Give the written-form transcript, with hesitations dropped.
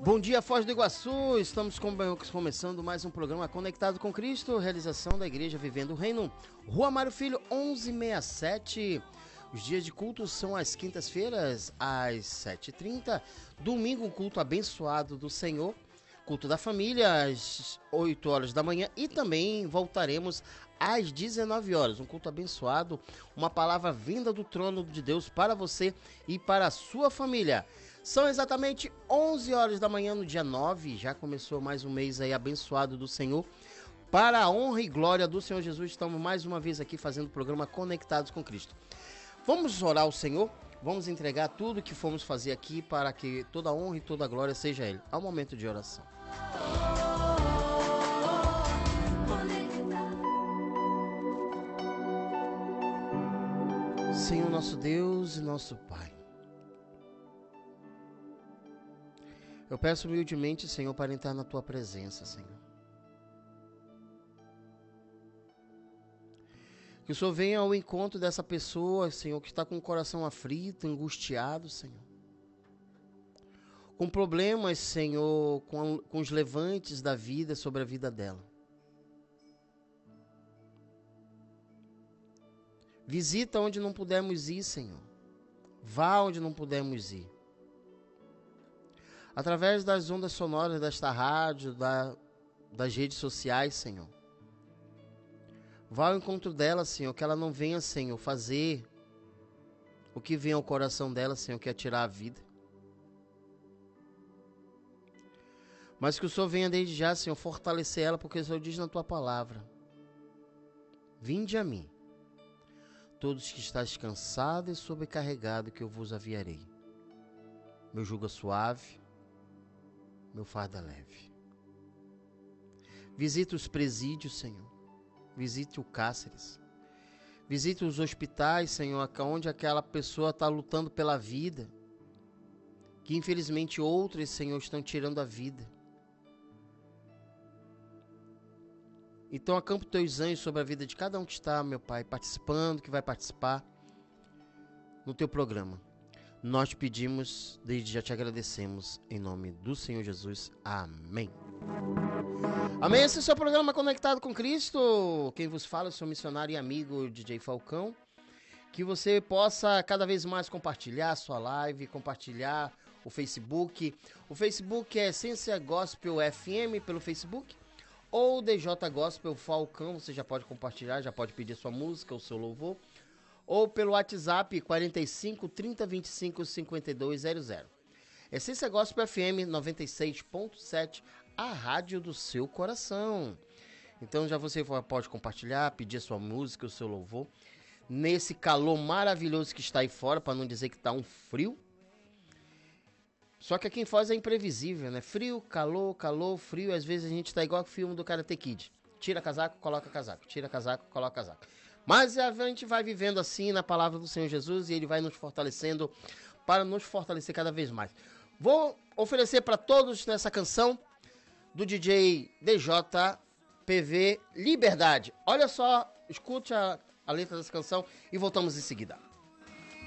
Bom dia, Foz do Iguaçu, estamos começando mais um programa Conectado com Cristo, realização da Igreja Vivendo o Reino, Rua Mário Filho, 1167. Os dias de culto são às quintas-feiras, às 7h30, domingo um culto abençoado do Senhor, culto da família, às 8 horas da manhã e também voltaremos às 19 horas, um culto abençoado, uma palavra vinda do trono de Deus para você e para a sua família. São exatamente 11 horas da manhã no dia 9, já começou mais um mês aí abençoado do Senhor. Para a honra e glória do Senhor Jesus, estamos mais uma vez aqui fazendo o programa Conectados com Cristo. Vamos orar ao Senhor, vamos entregar tudo que fomos fazer aqui para que toda a honra e toda a glória seja Ele. Ao momento de oração. Senhor nosso Deus e nosso Pai, eu peço humildemente, Senhor, para entrar na Tua presença, Senhor. Que o Senhor venha ao encontro dessa pessoa, Senhor, que está com o coração aflito, angustiado, Senhor. Com problemas, Senhor, com os levantes da vida sobre a vida dela. Visita onde não pudermos ir, Senhor. Vá onde não pudermos ir. Através das ondas sonoras desta rádio, das redes sociais, Senhor. Vá ao encontro dela, Senhor, que ela não venha, Senhor, fazer o que vem ao coração dela, Senhor, que é tirar a vida. Mas que o Senhor venha desde já, Senhor, fortalecer ela, porque o Senhor diz na Tua palavra: vinde a mim, todos que estáis cansados e sobrecarregados, que eu vos aviarei. Meu jugo é suave, meu fardo é leve. Visite os presídios, Senhor. Visite o cárceres. Visite os hospitais, Senhor, onde aquela pessoa está lutando pela vida. Que infelizmente outros, Senhor, estão tirando a vida. Então acampa os teus anjos sobre a vida de cada um que está, meu Pai, participando, que vai participar no teu programa. Nós te pedimos, desde já te agradecemos, em nome do Senhor Jesus. Amém. Amém. Esse é o seu programa Conectado com Cristo. Quem vos fala é o seu missionário e amigo DJ Falcão. Que você possa cada vez mais compartilhar a sua live, compartilhar o Facebook. O Facebook é Essência Gospel FM pelo Facebook. Ou DJ Gospel Falcão, você já pode compartilhar, já pode pedir sua música, o seu louvor. Ou pelo WhatsApp 45 30 25 5200. Essência Gospel FM 96.7, a rádio do seu coração. Então já você pode compartilhar, pedir sua música, o seu louvor. Nesse calor maravilhoso que está aí fora, para não dizer que está um frio. Só que aqui em Foz é imprevisível, né? Frio, calor, frio. Às vezes a gente está igual o filme do Karate Kid. Tira casaco, coloca casaco. Tira casaco, coloca casaco. Mas a gente vai vivendo assim na palavra do Senhor Jesus e Ele vai nos fortalecendo para nos fortalecer cada vez mais. Vou oferecer para todos nessa canção do DJ DJPV Liberdade. Olha só, escute a letra dessa canção e voltamos em seguida.